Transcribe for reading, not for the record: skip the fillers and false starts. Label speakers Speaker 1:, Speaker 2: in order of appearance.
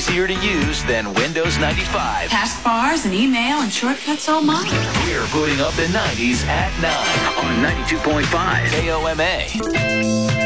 Speaker 1: easier to use than Windows 95.
Speaker 2: Taskbars and email and shortcuts all mine.
Speaker 1: We're booting up the 90s at 9 on 92.5 KOMA.